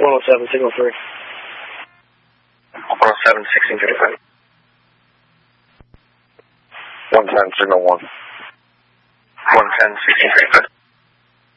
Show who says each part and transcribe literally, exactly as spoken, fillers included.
Speaker 1: one oh seven, signal three.
Speaker 2: one oh seven, sixteen fifty-five.
Speaker 3: one ten, signal one.
Speaker 2: one ten, sixteen fifty-five.